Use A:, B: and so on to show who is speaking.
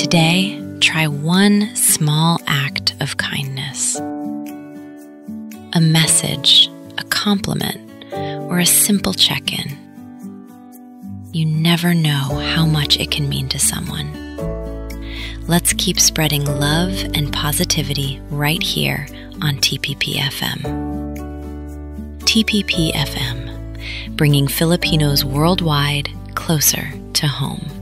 A: day, try one small act of kindness. A message, a compliment, or a simple check-in. You never know how much it can mean to someone. Let's keep spreading love and positivity right here on TPP FM. TPP FM, bringing Filipinos worldwide closer to home.